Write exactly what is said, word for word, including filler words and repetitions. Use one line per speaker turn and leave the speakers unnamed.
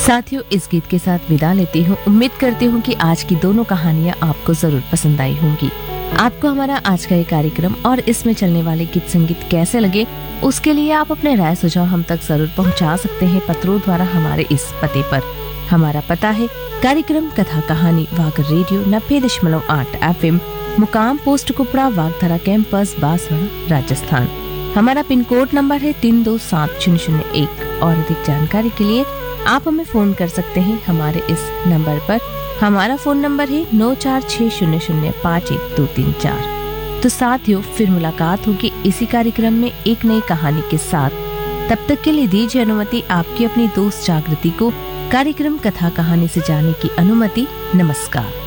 साथियों, इस गीत के साथ विदा लेती हूँ। उम्मीद करती हूँ कि आज की दोनों कहानियाँ आपको जरूर पसंद आई होंगी। आपको हमारा आज का ये कार्यक्रम और इसमें चलने वाले गीत संगीत कैसे लगे, उसके लिए आप अपने राय सुझाव हम तक जरूर पहुँचा सकते हैं पत्रों द्वारा हमारे इस पते पर। हमारा पता है कार्यक्रम कथा कहानी वाग रेडियो नब्बे दशमलव आठ एफ एम, मुकाम पोस्ट कुपड़ा, वागधरा कैंपस, बांसवाड़ा, राजस्थान। हमारा पिन कोड नंबर है तीन दो सात शून्य शून्य एक। और अधिक जानकारी के लिए आप हमें फोन कर सकते हैं हमारे इस नंबर पर। हमारा फोन नंबर है नौ चार छह शून्य शून्य पाँच एक दो तीन चार। तो साथियों, फिर मुलाकात होगी इसी कार्यक्रम में एक नई कहानी के साथ। तब तक के लिए दीजिए अनुमति आपकी अपनी दोस्त जागृति को कार्यक्रम कथा कहानी से जाने की अनुमति। नमस्कार।